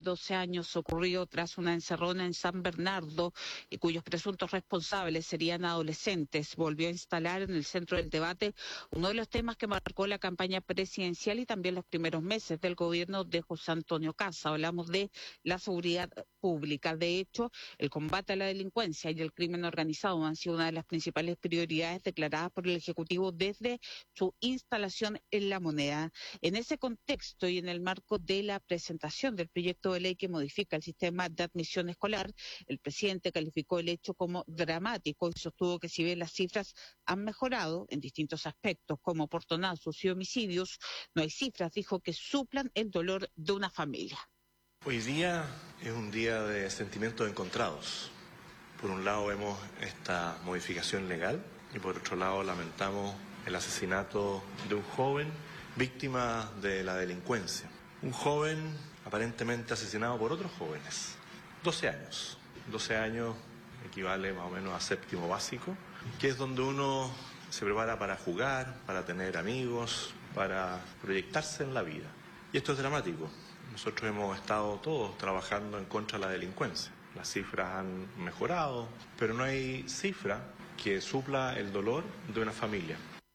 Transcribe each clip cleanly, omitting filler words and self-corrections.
12 años ocurrido tras una encerrona en San Bernardo y cuyos presuntos responsables serían adolescentes, volvió a instalar en el centro del debate uno de los temas que marcó la campaña presidencial y también los primeros meses del gobierno de José Antonio Kast. Hablamos de la seguridad pública. De hecho, el combate a la delincuencia y el crimen organizado han sido una de las principales prioridades declaradas por el Ejecutivo desde su instalación en La Moneda. En ese contexto y en el marco de la presentación del proyecto de ley que modifica el sistema de admisión escolar, el presidente calificó el hecho como dramático y sostuvo que si bien las cifras han mejorado en distintos aspectos como portonazos y homicidios, no hay cifras, dijo, que suplan el dolor de una familia. Hoy día es un día de sentimientos encontrados. Por un lado vemos esta modificación legal y por otro lado lamentamos el asesinato de un joven víctima de la delincuencia. Un joven aparentemente asesinado por otros jóvenes. 12 años. 12 años equivale más o menos a séptimo básico, que es donde uno se prepara para jugar, para tener amigos, para proyectarse en la vida. Y esto es dramático. Nosotros hemos estado todos trabajando en contra de la delincuencia. Las cifras han mejorado, pero no hay cifra que supla el dolor de una familia.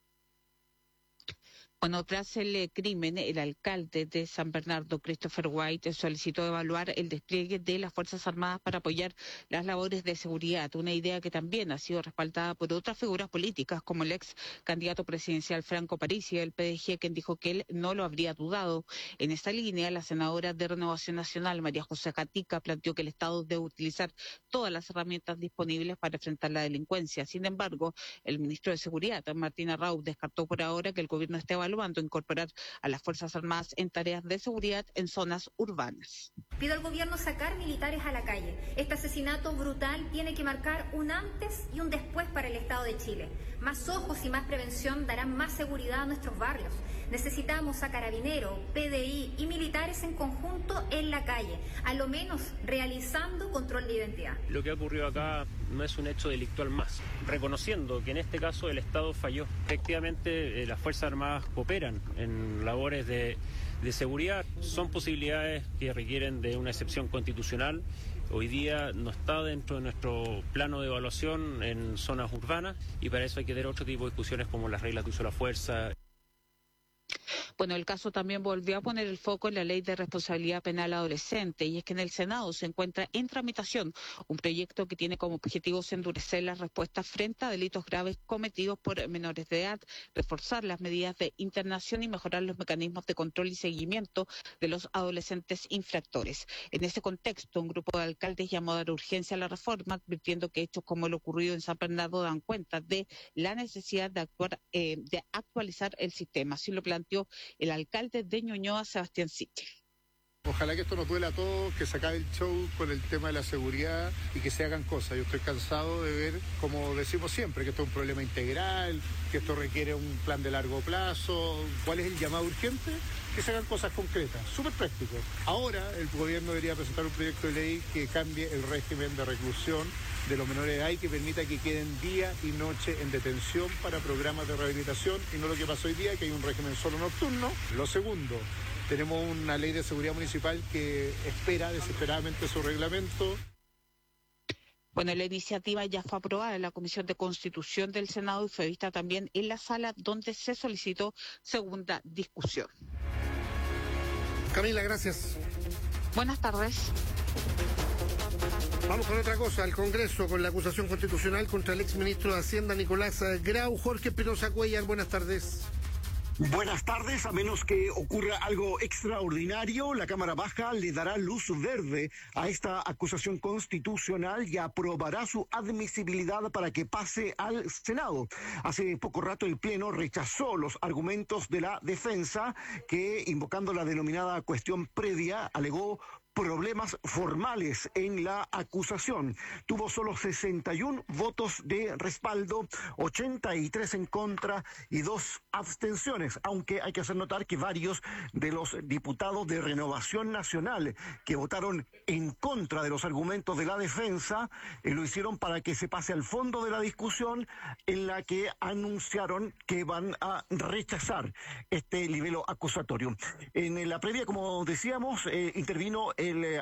Bueno, tras el crimen, el alcalde de San Bernardo, Christopher White, solicitó evaluar el despliegue de las Fuerzas Armadas para apoyar las labores de seguridad, una idea que también ha sido respaldada por otras figuras políticas, como el ex candidato presidencial Franco Parisi del PDG, quien dijo que él no lo habría dudado. En esta línea, la senadora de Renovación Nacional, María José Gatica, planteó que el Estado debe utilizar todas las herramientas disponibles para enfrentar la delincuencia. Sin embargo, el ministro de Seguridad, Martín Arrau, descartó por ahora que el gobierno esté evaluando incorporar a las Fuerzas Armadas en tareas de seguridad en zonas urbanas. Pido al gobierno sacar militares a la calle. Este asesinato brutal tiene que marcar un antes y un después para el Estado de Chile. Más ojos y más prevención darán más seguridad a nuestros barrios. Necesitamos a carabineros, PDI y militares en conjunto en la calle, a lo menos realizando control de identidad. Lo que ha ocurrido acá no es un hecho delictual más, reconociendo que en este caso el Estado falló. Efectivamente, las Fuerzas Armadas cooperan en labores de seguridad. Son posibilidades que requieren de una excepción constitucional. Hoy día no está dentro de nuestro plano de evaluación en zonas urbanas y para eso hay que tener otro tipo de discusiones como las reglas de uso de la fuerza. Bueno, el caso también volvió a poner el foco en la ley de responsabilidad penal adolescente, y es que en el Senado se encuentra en tramitación un proyecto que tiene como objetivos endurecer las respuestas frente a delitos graves cometidos por menores de edad, reforzar las medidas de internación y mejorar los mecanismos de control y seguimiento de los adolescentes infractores. En ese contexto, un grupo de alcaldes llamó a dar urgencia a la reforma, advirtiendo que hechos como lo ocurrido en San Bernardo dan cuenta de la necesidad de actualizar el sistema. Así lo planteó el alcalde de Ñuñoa, Sebastián Sichel. Ojalá que esto nos duela a todos, que se acabe el show con el tema de la seguridad y que se hagan cosas. Yo estoy cansado de ver, como decimos siempre, que esto es un problema integral, que esto requiere un plan de largo plazo. ¿Cuál es el llamado urgente? Que se hagan cosas concretas, súper práctico. Ahora el gobierno debería presentar un proyecto de ley que cambie el régimen de reclusión de los menores de edad y que permita que queden día y noche en detención para programas de rehabilitación y no lo que pasa hoy día, que hay un régimen solo nocturno. Lo segundo, tenemos una ley de seguridad municipal que espera desesperadamente su reglamento. Bueno, la iniciativa ya fue aprobada en la Comisión de Constitución del Senado y fue vista también en la sala donde se solicitó segunda discusión. Camila, gracias. Buenas tardes. Vamos con otra cosa, el Congreso con la acusación constitucional contra el exministro de Hacienda Nicolás Grau. Jorge Espinosa Cuellar, buenas tardes. Buenas tardes. A menos que ocurra algo extraordinario, la Cámara Baja le dará luz verde a esta acusación constitucional y aprobará su admisibilidad para que pase al Senado. Hace poco rato el Pleno rechazó los argumentos de la defensa que, invocando la denominada cuestión previa, alegó problemas formales en la acusación. Tuvo solo 61 votos de respaldo, 83 en contra y 2 abstenciones, aunque hay que hacer notar que varios de los diputados de Renovación Nacional que votaron en contra de los argumentos de la defensa lo hicieron para que se pase al fondo de la discusión, en la que anunciaron que van a rechazar este libelo acusatorio. En la previa, como decíamos, intervino el